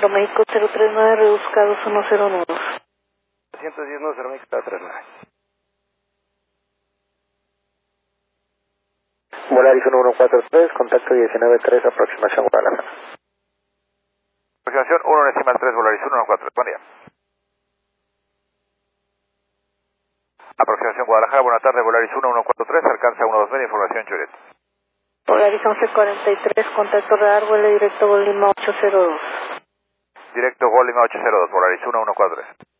Aeroméxico 039, reduzca 2109. 110 nudos, Aeroméxico 039. Volaris 1143, contacto 193, aproximación Guadalajara. Aproximación 1 Volaris 114, buen día. Aproximación Guadalajara, buena tarde, Volaris 1143, alcanza 120, información Choret. Volaris 1143, contacto radar, vuelo directo Gol Lima 802. Directo Gol Lima 802, Volaris 1143.